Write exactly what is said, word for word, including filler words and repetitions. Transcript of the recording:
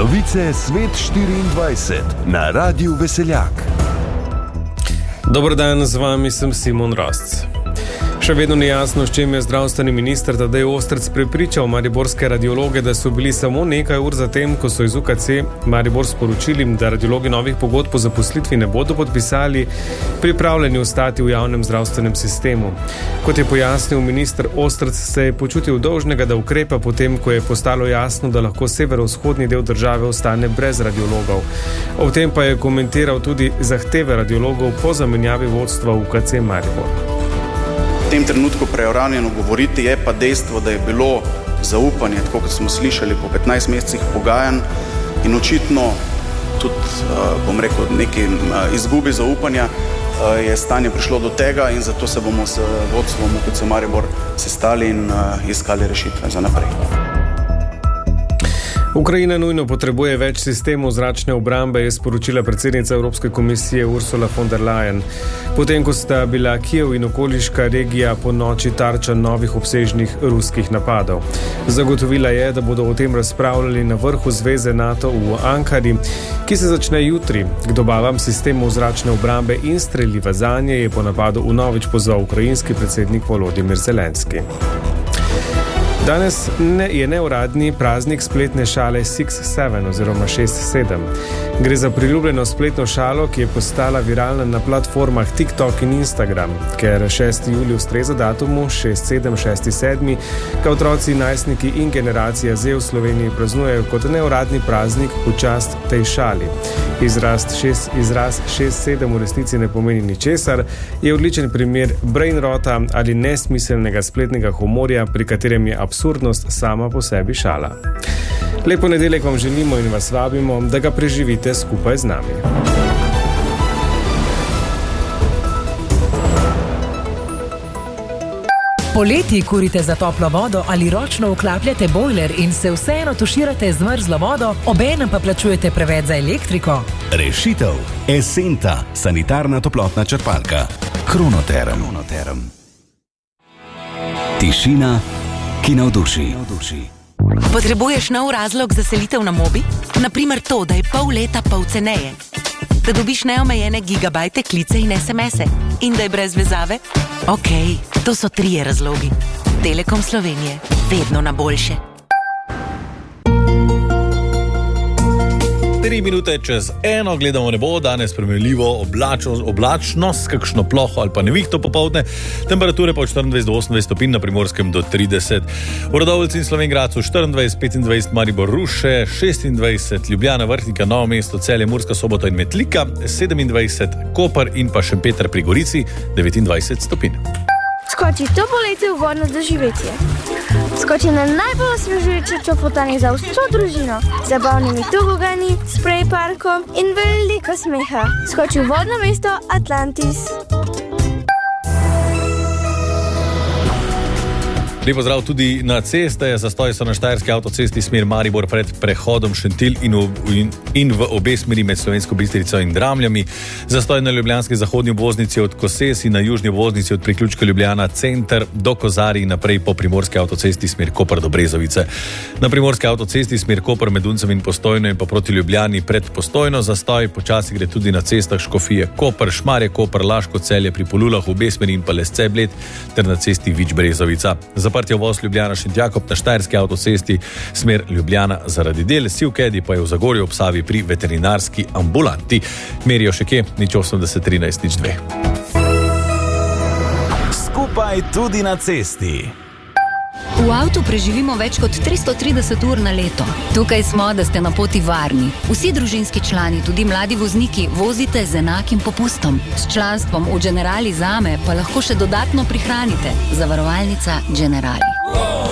Novice Svet štiriindvajset na Radiu Veseljak. Dober dan, z vami sem Simon Rostc. Še vedno ni jasno, s čim je zdravstveni minister Tadej Ostrc prepričal mariborske radiologe, da so bili samo nekaj ur zatem, ko so iz U K C Maribor sporočili, da radiologi novih pogodb po zaposlitvi ne bodo podpisali, pripravljeni ostati v javnem zdravstvenem sistemu. Kot je pojasnil minister Ostrc, se je počutil dolžnega, da ukrepa potem, ko je postalo jasno, da lahko severovzhodni del države ostane brez radiologov. Ob tem pa je komentiral tudi zahteve radiologov po zamenjavi vodstva U K C Maribor. V tem trenutku preuranjeno govoriti, je pa dejstvo, da je bilo zaupanje, tako kot smo slišali, po petnajst mesecih pogajanj in očitno tudi, bom rekel, neki izgubi zaupanja, je stanje prišlo do tega in zato se bomo s vodstvom U K C Maribor sestali in iskali rešitve za naprej. Ukrajina nujno potrebuje več sistemov zračne obrambe, je sporočila predsednica Evropske komisije Ursula von der Leyen. Potem, ko sta bila Kijev in okoliška regija po noči tarča novih obsežnih ruskih napadov. Zagotovila je, da bodo o tem razpravljali na vrhu Zveze NATO v Ankari, ki se začne jutri. K dobavam sistemov zračne obrambe in streljiva zanje je po napadu vnovič pozval ukrajinski predsednik Volodymyr Zelenski. Danes ne, je neuradni praznik spletne šale šest sedem oziroma šest sedem. Gre za priljubljeno spletno šalo, ki je postala viralna na platformah TikTok in Instagram, ker šesti julij ustreza datumu šest sedem šest sedem, ka otroci, najstniki in generacija Z v Sloveniji praznujejo kot neuradni praznik v čast tej šali. Izraz šest, izraz šest sedem v resnici ne pomeni ničesar, je odličen primer brainrota ali nesmiselnega spletnega humorja, pri katerem je absurdnost sama po sebi šala. Lep ponedeljek vam želimo in vas vabimo, da ga preživite skupaj z nami. Poleti kurite za toplo vodo ali ročno vklapljate bojler in se vseeno tuširate z mrzlo vodo, obenem pa plačujete preveč za elektriko? Rešitev. Esenta, sanitarna toplotna črpalka. Kronoterm. Kronoterm. Tišina, ki navduši. Potrebuješ nov razlog za selitev na Mobi? Naprimer to, da je pol leta pol ceneje. Da dobiš neomejene gigabajte, klice in es em ese. In da je brez vezave? Okej, okay, to so trije razlogi. Telekom Slovenije. Vedno na boljše. Tri minute čez eno gledamo nebo, danes premljivo, oblačno, oblačno s kakšno ploho ali pa nevihto popoldne, temperature pa od štiriindvajset do osemindvajset stopinj, na Primorskem do trideset. V Radovljici in Slovenj-Gradcu štiriindvajset, petindvajset, Maribor, Ruše, šestindvajset, Ljubljana, Vrhnika, Novo mesto, Celje, Murska Sobota in Metlika, sedemindvajset, Koper in pa Šempeter pri Gorici, devetindvajset stopinj. Skoči to poletje v vodno doživetje. Skoči na najbolj osvežujoče čofotanje za vso družino, z zabavnimi tobogani, sprej parkom in veliko smeha. Skoči v vodno mesto Atlantis. Lepo zdrav tudi na ceste. Zastoji so na Štajerski avtocesti smer Maribor pred prehodom Šentilj in v, in, in v obe smeri med Slovensko Bistrico in Dramljami. Zastoj na ljubljanski zahodni obvoznici od Koses in na južni obvoznici od priključka Ljubljana center do Kozarij in naprej po Primorski avtocesti smer Koper do Brezovice. Na Primorski avtocesti smer Koper med Uncem in Postojno in pa proti Ljubljani pred Postojno. Zastoj počasi gre tudi na cestah Škofije Koper, Šmarje Koper, Laško, Celje pri Polulah, obe smeri in pa Lesce Bled ter na cesti Vič Brezovica. Zaprtje voz Ljubljana Šentjakob na Štajerski avtocesti smer Ljubljana zaradi del, Sivkedi pa je v Zagorju ob Savi pri veterinarski ambulanti. Merijo še kje, nič osemdeset trinajst nič dve. Skupaj tudi na cesti. V avtu preživimo več kot tristo trideset ur na leto. Tukaj smo, da ste na poti varni. Vsi družinski člani, tudi mladi vozniki, vozite z enakim popustom. S članstvom v Generali Zame pa lahko še dodatno prihranite. Zavarovalnica Generali.